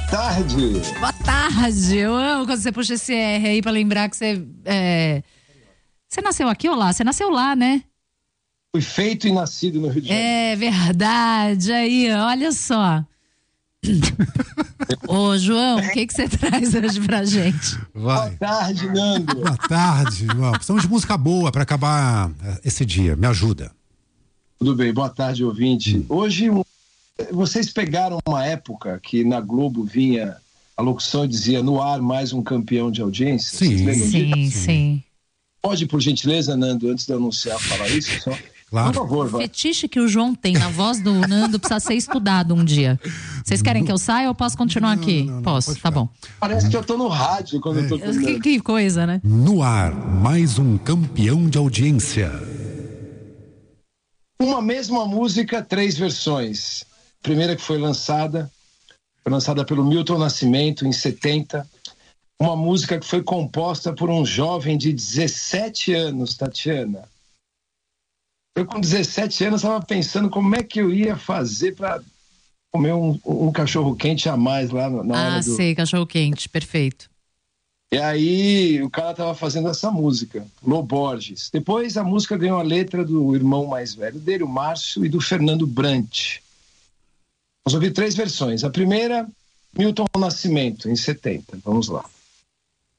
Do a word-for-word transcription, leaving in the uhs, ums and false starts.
tarde. Boa tarde. Eu amo quando você puxa esse R aí pra lembrar que você... É... Você nasceu aqui ou lá? Você nasceu lá, né? Fui feito e nascido no Rio de Janeiro. É verdade. Aí, olha só. Ô, João, o que que você traz hoje pra gente? Vai. Boa tarde, Nando. Boa tarde, João. Precisamos de música boa pra acabar esse dia. Me ajuda. Tudo bem, boa tarde, ouvinte. Hum. Hoje, um... vocês pegaram uma época que na Globo vinha a locução e dizia no ar mais um campeão de audiência? Sim, sim, sim, sim. Pode, por gentileza, Nando, antes de anunciar, falar isso só? Claro. Por favor, o vai. fetiche que o João tem na voz do Nando precisa ser estudado um dia. Vocês querem que eu saia ou posso continuar não, aqui? Não, não, posso, tá bom. Parece que eu tô no rádio quando é. eu tô com o que, que coisa, né? No ar, mais um campeão de audiência. Uma mesma música, três versões. A primeira que foi lançada, foi lançada pelo Milton Nascimento em setenta. Uma música que foi composta por um jovem de dezessete anos, Tatiana. Eu com dezessete anos estava pensando como é que eu ia fazer para comer um, um cachorro quente a mais lá na hora Ah, do... sei, cachorro quente, perfeito. E aí o cara estava fazendo essa música, Lô Borges. Depois a música ganhou a letra do irmão mais velho dele, o Márcio, e do Fernando Brant. Vamos ouvir três versões. A primeira, Milton Nascimento, em setenta. Vamos lá.